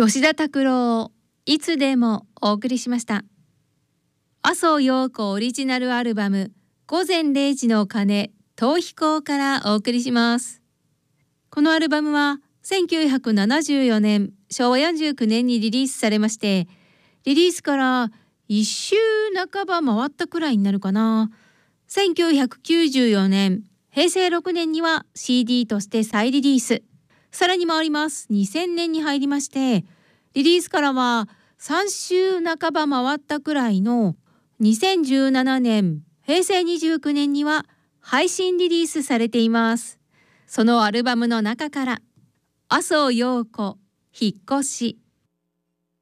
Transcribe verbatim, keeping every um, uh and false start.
吉田拓郎、いつでもお送りしました。麻生陽子オリジナルアルバム午前れいじの鐘逃避行からお送りします。このアルバムはせんきゅうひゃくななじゅうよねんしょうわよんじゅうきゅうねんにリリースされまして、リリースからいっしゅうなかば回ったくらいになるかな。せんきゅうひゃくきゅうじゅうよねんへいせいろくねんには シーディー として再リリース、さらに回りますにせんねんに入りまして、リリースからはさんしゅうなかば回ったくらいのにせんじゅうななねんへいせいにじゅうきゅうねんには配信リリースされています。そのアルバムの中から麻生陽子引っ越し。